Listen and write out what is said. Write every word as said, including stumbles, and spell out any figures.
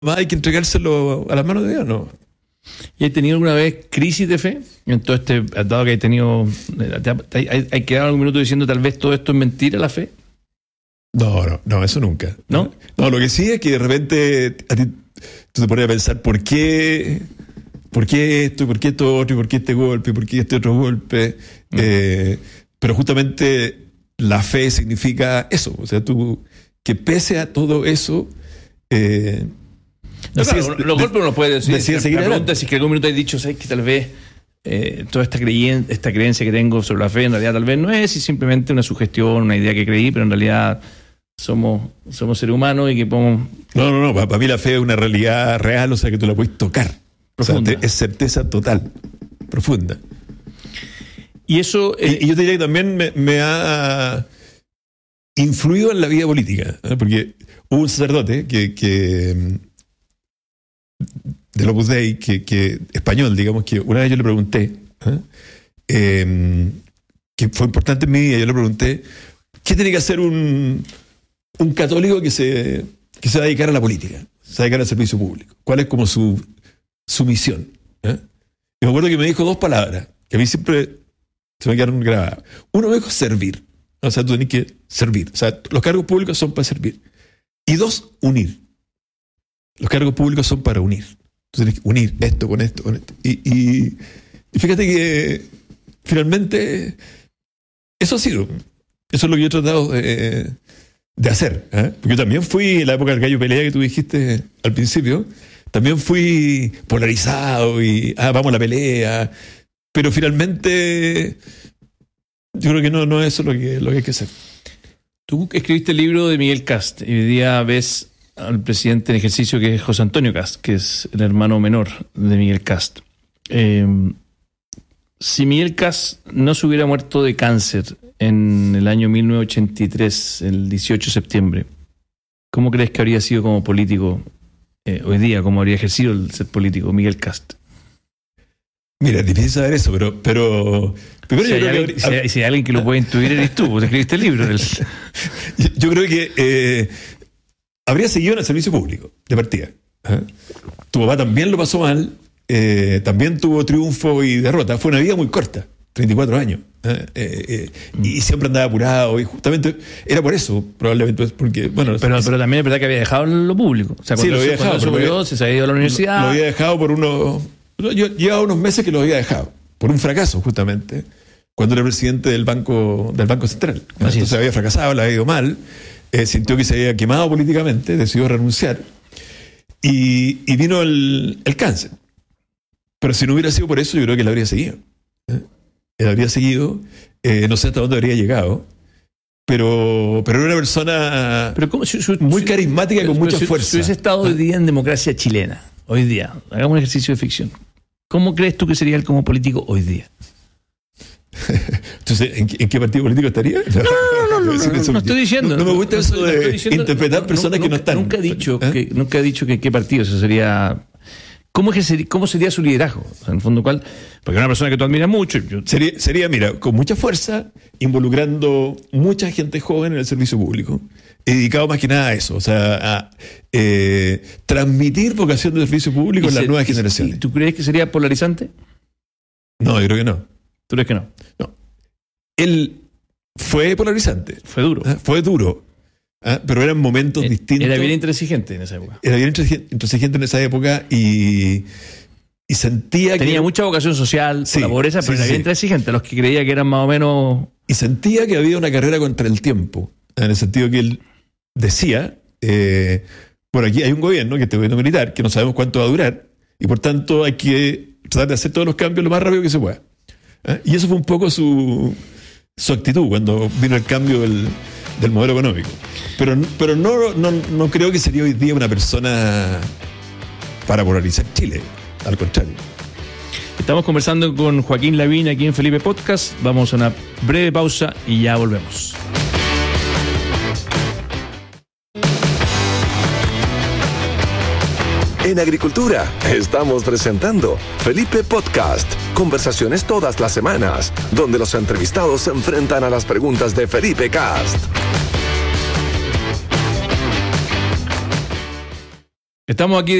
más hay que entregárselo a las manos de Dios, ¿no? ¿Y has tenido alguna vez crisis de fe? En todo este, dado que has tenido, ¿hay, hay, hay quedado algún minuto diciendo tal vez todo esto es mentira, la fe? No, no, no, eso nunca. ¿No? No, lo que sí es que de repente a ti, tú te pones a pensar por qué, por qué esto, por qué esto otro, y por qué este golpe, por qué este otro golpe. Mm. Eh, pero justamente la fe significa eso, o sea, tú, que pese a todo eso, eh, no, claro, decides, los golpes uno puede decir. decir la seguir pregunta adelante. es si que algún minuto has dicho, ¿sabes? Que tal vez eh, toda esta, creyen, esta creencia que tengo sobre la fe en realidad tal vez no es, y simplemente una sugestión, una idea que creí, pero en realidad somos, somos seres humanos y que podemos... No, no, no, para, para mí la fe es una realidad real, o sea, que tú la puedes tocar. Profunda. O sea, te, es certeza total, profunda. Y eso... Eh, y, y yo te diría que también me, me ha influido en la vida política, ¿eh? Porque hubo un sacerdote que... que del Opus Dei, que, que español, digamos, que una vez yo le pregunté, ¿eh? Eh, que fue importante en mi vida, yo le pregunté, ¿qué tiene que hacer un, un católico que se, que se va a dedicar a la política, se va a dedicar al servicio público? ¿Cuál es como su, su misión? ¿Eh? Y me acuerdo que me dijo dos palabras, que a mí siempre se me quedaron grabadas. Uno me dijo servir, o sea, tú tenés que servir, o sea, los cargos públicos son para servir. Y dos, unir. Los cargos públicos son para unir. Tú tienes que unir esto con esto, con esto. Y, y, y fíjate que finalmente eso ha sido. Eso es lo que yo he tratado de, de hacer. ¿eh? Porque yo también fui, en la época del gallo pelea que tú dijiste al principio, también fui polarizado y ah, vamos a la pelea. Pero finalmente yo creo que no, no es eso lo que, lo que hay que hacer. Tú escribiste el libro de Miguel Kast y hoy día ves al presidente en ejercicio, que es José Antonio Kast, que es el hermano menor de Miguel Kast. Eh, si Miguel Kast no se hubiera muerto de cáncer en el año mil novecientos ochenta y tres, el dieciocho de septiembre, ¿cómo crees que habría sido como político eh, hoy día? ¿Cómo habría ejercido el ser político Miguel Kast? Mira, es difícil saber eso, pero... pero primero si, yo hay creo alguien, que, si, hay, si hay alguien que lo puede intuir eres tú, vos escribiste el libro. Del... yo, yo creo que... Eh, habría seguido en el servicio público, de partida. ¿eh? Tu papá también lo pasó mal, eh, también tuvo triunfo y derrota. Fue una vida muy corta, treinta y cuatro años. ¿eh? Eh, eh, mm. Y siempre andaba apurado, y justamente era por eso, probablemente, porque, bueno... Pero, es, pero también es verdad que había dejado lo público. O sea, cuando sí, lo había dejado. Se murió, había, se había ido a la universidad. Lo había dejado por unos... Yo llevaba unos meses que lo había dejado, por un fracaso, justamente, cuando era presidente del Banco, del Banco Central. Así Entonces es. había fracasado, le había ido mal. Eh, sintió que se había quemado políticamente, decidió renunciar y, y vino el, el cáncer. Pero si no hubiera sido por eso, yo creo que él habría seguido. ¿eh? Él habría seguido, eh, no sé hasta dónde habría llegado, pero, pero era una persona pero ¿cómo, si, si, muy si, carismática y con mucha si, fuerza. Si hubiese estado hoy día en democracia chilena, hoy día, hagamos un ejercicio de ficción, ¿cómo crees tú que sería él como político hoy día? Entonces, ¿en, ¿en qué partido político estaría? No, no, no, no, no, no, no estoy diciendo. No, no me gusta no, eso no, de diciendo, interpretar personas no, que no están. Nunca he dicho ¿eh? que nunca he dicho que qué partido, eso sería. ¿Cómo, es que, ¿Cómo sería su liderazgo? O sea, en el fondo, ¿cuál? Porque es una persona que tú admiras mucho. Yo... Sería, sería, mira, con mucha fuerza, involucrando mucha gente joven en el servicio público, y dedicado más que nada a eso, o sea, a eh, transmitir vocación de servicio público en las nuevas y, generaciones. ¿Y tú crees que sería polarizante? No, yo creo que no. ¿Tú crees que no? No. Él fue polarizante. Fue duro. ¿eh? Fue duro. ¿eh? Pero eran momentos era, distintos. Era bien intransigente en esa época. Era bien intransigente en esa época y, y sentía Tenía que... Tenía mucha vocación social, sí, por la pobreza, pero sí, era bien sí. intransigente. Los que creía que eran más o menos... Y sentía que había una carrera contra el tiempo. En el sentido que él decía, eh, bueno, aquí hay un gobierno, que este gobierno militar, que no sabemos cuánto va a durar, y por tanto hay que tratar de hacer todos los cambios lo más rápido que se pueda. ¿eh? Y eso fue un poco su... su actitud cuando vino el cambio del, del modelo económico. Pero, pero no, no, no creo que sería hoy día una persona para polarizar Chile. Al contrario. Estamos conversando con Joaquín Lavín aquí en Felipe Podcast. Vamos a una breve pausa y ya volvemos. En Agricultura estamos presentando Felipe Podcast. Conversaciones todas las semanas, donde los entrevistados se enfrentan a las preguntas de Felipe Kast. Estamos aquí